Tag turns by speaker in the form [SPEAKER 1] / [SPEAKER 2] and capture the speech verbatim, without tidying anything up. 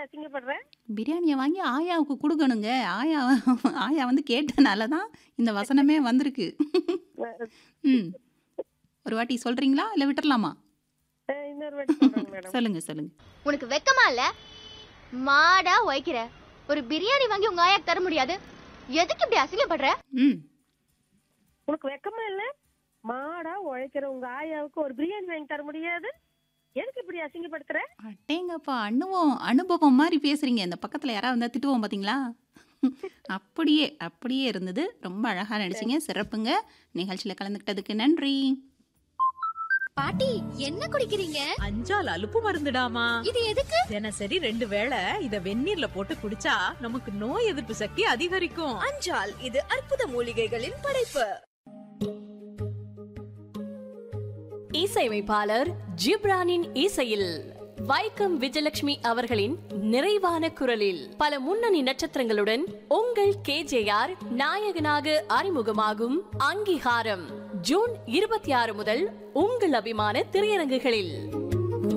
[SPEAKER 1] அசிங்கப்படுற?
[SPEAKER 2] பிரியாணிய வாங்கி ஆயாவுக்கு குடுக்கணுங்க. ஆயா ஆயா வந்து கேட்டனால தான் இந்த வசனமே வந்திருக்கு.
[SPEAKER 1] அ
[SPEAKER 2] ம். ஒரு வாட்டி சொல்றீங்களா? இல்ல விட்டுறலாமா?
[SPEAKER 1] அ இன்னொரு வாட்டி சொல்றேங்க மேடம்.
[SPEAKER 2] சொல்லுங்க, சொல்லுங்க.
[SPEAKER 3] உனக்கு வெக்கமா இல்ல? மாடா உழைக்கிற. ஒரு பிரியாணி வாங்கி உங்க ஆயாக்கு தர முடியாது. எதுக்கு இப்படி அசிங்கப்படுற?
[SPEAKER 2] ம்.
[SPEAKER 1] உனக்கு வெக்கமா இல்ல? மாடா உழைக்கிற உங்க ஆயாவுக்கு ஒரு பிரியாணி வாங்கி தர முடியாது? எதுக்கு இப்படி அசிங்கப்படுத்துற?
[SPEAKER 2] அடேங்கப்பா! அனுபவம் அனுபவம் மாரி பேசுறீங்க. இந்த பக்கத்துல யாராவது வந்தா திட்டுவோம் பார்த்தீங்களா? அப்படியே அப்படியே இருந்தது. ரொம்ப அழகா நடிச்சீங்க. சிறப்புங்க. நிகழ்ச்சியில கலந்துக்கிட்டதுக்கு நன்றி.
[SPEAKER 4] பாட்டி என்ன குடிக்கிறீங்க?
[SPEAKER 5] அஞ்சால் அலுப்பு மருந்துடாமா.
[SPEAKER 4] இது எதுக்கு?
[SPEAKER 5] தினசரி ரெண்டு வேளை இத வெந்நீர்ல போட்டு குடிச்சா நமக்கு நோய் எதிர்ப்பு சக்தி அதிகரிக்கும்.
[SPEAKER 4] அஞ்சால் இது அற்புத மூலிகைகளின் படைப்பு.
[SPEAKER 6] இசையமைப்பாளர் ஜிப்ரானின் இசையில் வைக்கம் விஜயலட்சுமி அவர்களின் நிறைவான குரலில் பல முன்னணி நட்சத்திரங்களுடன் உங்கள் கேஜேஆர் நாயகனாக அறிமுகமாகும் அங்கீகாரம் ஜூன் இருபத்தி ஆறு முதல் உங்கள் அபிமான திரையரங்குகளில்.